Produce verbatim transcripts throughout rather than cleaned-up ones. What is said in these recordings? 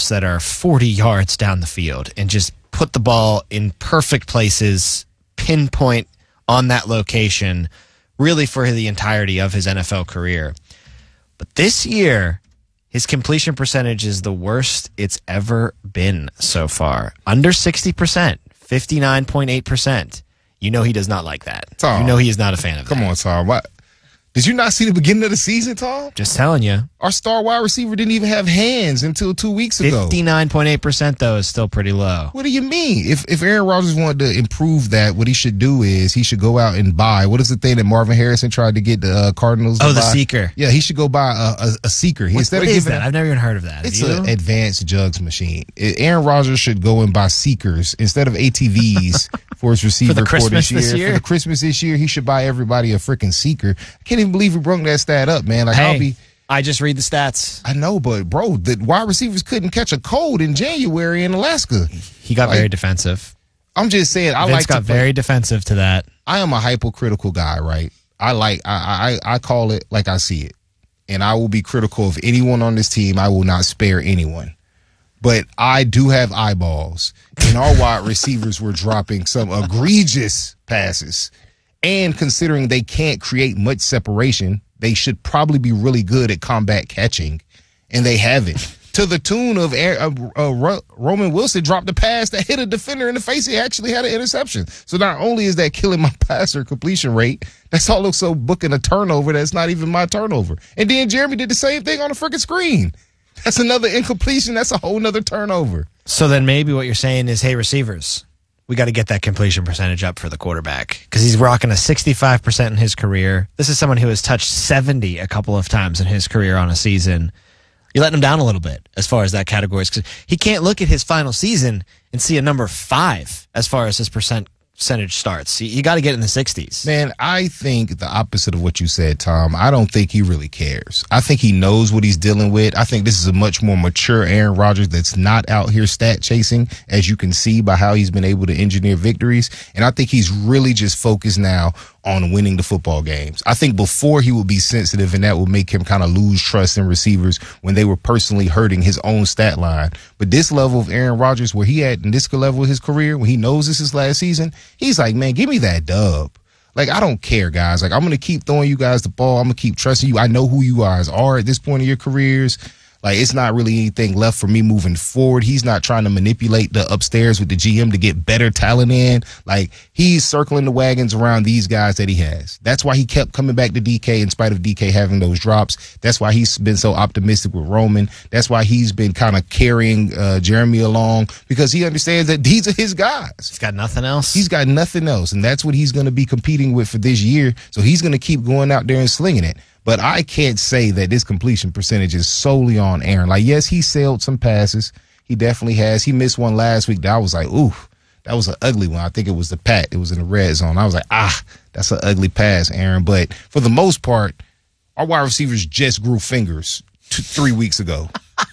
routes that are forty yards down the field and just put the ball in perfect places, pinpoint on that location, really for the entirety of his N F L career. But this year, his completion percentage is the worst it's ever been so far. Under sixty percent, fifty-nine point eight percent. You know he does not like that. Tom, you know he is not a fan of come that. Come on, Tom. What? Did you not see the beginning of the season, Tom? Just telling you. Our star wide receiver didn't even have hands until two weeks ago. fifty-nine point eight percent, though, is still pretty low. What do you mean? If if Aaron Rodgers wanted to improve that, what he should do is he should go out and buy. What is the thing that Marvin Harrison tried to get the uh, Cardinals to Oh, the buy? Seeker. Yeah, he should go buy a, a, a Seeker. He, What, instead what of is giving that? I've never even heard of that. It's Have you? an advanced jugs machine. It, Aaron Rodgers should go and buy Seekers instead of A T Vs for his receiver For the core Christmas this year. this year? For the Christmas this year, he should buy everybody a freaking Seeker. I can't even believe he broke that stat up, man. Like, Hey, I'll be. I just read the stats. I know, but bro, the wide receivers couldn't catch a cold in January in Alaska. He got Like, very defensive. I'm just saying, I Vince like got to play. very defensive to that. I am a hypocritical guy, right? I like I, I I call it like I see it, and I will be critical of anyone on this team. I will not spare anyone, but I do have eyeballs, and our wide receivers were dropping some egregious passes, and considering they can't create much separation, they should probably be really good at combat catching, and they haven't. To the tune of uh, uh, Roman Wilson dropped a pass that hit a defender in the face. He actually had an interception. So not only is that killing my passer completion rate, that's also booking a turnover that's not even my turnover. And then Jeremy did the same thing on the freaking screen. That's another incompletion. That's a whole nother turnover. So then maybe what you're saying is, hey, receivers, we got to get that completion percentage up for the quarterback because he's rocking a sixty-five percent in his career. This is someone who has touched seventy a couple of times in his career on a season. You're letting him down a little bit as far as that category is, because he can't look at his final season and see a number five as far as his percent percentage starts. You, you got to get in the sixties. Man, I think the opposite of what you said, Tom. I don't think he really cares. I think he knows what he's dealing with. I think this is a much more mature Aaron Rodgers that's not out here stat chasing, as you can see by how he's been able to engineer victories. And I think he's really just focused now on winning the football games. I think before he would be sensitive, and that would make him kind of lose trust in receivers when they were personally hurting his own stat line. But this level of Aaron Rodgers, where he at in this level of his career, when he knows this is last season, he's like, man, give me that dub. Like, I don't care, guys. Like, I'm going to keep throwing you guys the ball. I'm going to keep trusting you. I know who you guys are at this point in your careers. Like, it's not really anything left for me moving forward. He's not trying to manipulate the upstairs with the G M to get better talent in. Like, he's circling the wagons around these guys that he has. That's why he kept coming back to D K in spite of D K having those drops. That's why he's been so optimistic with Roman. That's why he's been kind of carrying uh, Jeremy along, because he understands that these are his guys. He's got nothing else. He's got nothing else, and that's what he's going to be competing with for this year. So he's going to keep going out there and slinging it. But I can't say that this completion percentage is solely on Aaron. Like, yes, he sailed some passes. He definitely has. He missed one last week that I was like, ooh, that was an ugly one. I think it was the Pat. It was in the red zone. I was like, ah, that's an ugly pass, Aaron. But for the most part, our wide receivers just grew fingers two, three weeks ago.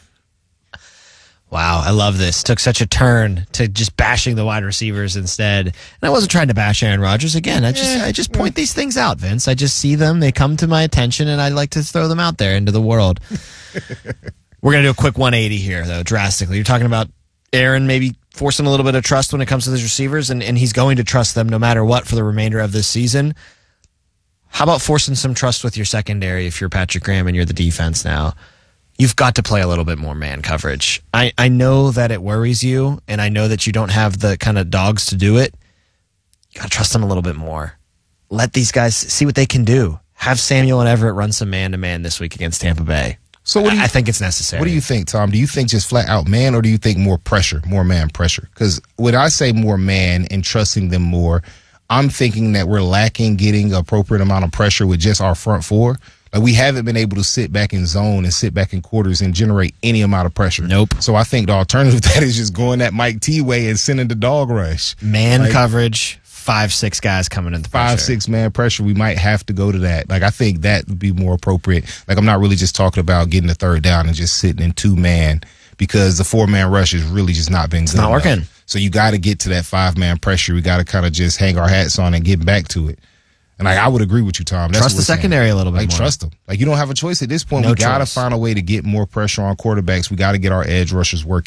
Wow, I love this. Took such a turn to just bashing the wide receivers instead. And I wasn't trying to bash Aaron Rodgers again. I just I just point these things out, Vince. I just see them, they come to my attention, and I like to throw them out there into the world. We're going to do a quick one eighty here, though, drastically. You're talking about Aaron maybe forcing a little bit of trust when it comes to his receivers, and, and he's going to trust them no matter what for the remainder of this season. How about forcing some trust with your secondary if you're Patrick Graham and you're the defense now? You've got to play a little bit more man coverage. I, I know that it worries you, and I know that you don't have the kind of dogs to do it. You got to trust them a little bit more. Let these guys see what they can do. Have Samuel and Everett run some man-to-man this week against Tampa Bay. So what do you, I think it's necessary. What do you think, Tom? Do you think just flat out man, or do you think more pressure, more man pressure? Because when I say more man and trusting them more, I'm thinking that we're lacking getting an appropriate amount of pressure with just our front four. Like, we haven't been able to sit back in zone and sit back in quarters and generate any amount of pressure. Nope. So I think the alternative to that is just going that Mike T way and sending the dog rush. Man like, coverage, five, six guys coming in the pressure. Five, six man pressure. We might have to go to that. Like, I think that would be more appropriate. Like, I'm not really just talking about getting the third down and just sitting in two man, because the four man rush has really just not been good. It's not enough. working. So you got to get to that five man pressure. We got to kind of just hang our hats on and get back to it. And like, I would agree with you, Tom. That's Trust the secondary a little bit like, more. Trust them. Like, you don't have a choice at this point. No we got to choice. find a way to get more pressure on quarterbacks. We got to get our edge rushers working.